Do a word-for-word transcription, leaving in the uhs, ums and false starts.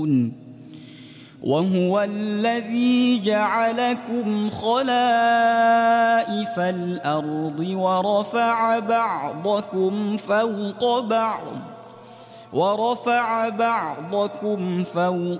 يعدلون وهو الذي جعلكم خلائف الأرض ورفع بعضكم فوق بعض ورفع بعضكم فوق